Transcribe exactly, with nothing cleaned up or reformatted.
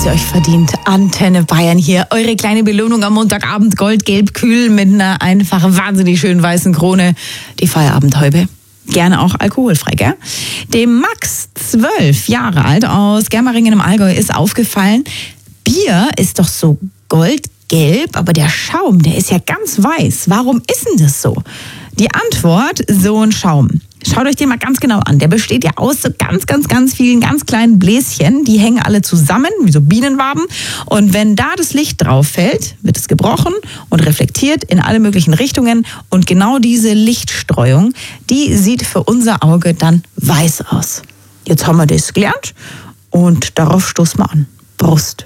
ihr euch verdient. Antenne Bayern hier. Eure kleine Belohnung am Montagabend. Goldgelb kühl mit einer einfach wahnsinnig schönen weißen Krone. Die Feierabendhäube. Gerne auch alkoholfrei, gell? Dem Max, zwölf Jahre alt, aus Germeringen im Allgäu, ist aufgefallen, Bier ist doch so goldgelb, aber der Schaum, der ist ja ganz weiß. Warum ist denn das so? Die Antwort, so ein Schaum. Schaut euch den mal ganz genau an. Der besteht ja aus so ganz, ganz, ganz vielen ganz kleinen Bläschen. Die hängen alle zusammen, wie so Bienenwaben. Und wenn da das Licht drauf fällt, wird es gebrochen und reflektiert in alle möglichen Richtungen. Und genau diese Lichtstreuung, die sieht für unser Auge dann weiß aus. Jetzt haben wir das gelernt und darauf stoßen wir an. Prost.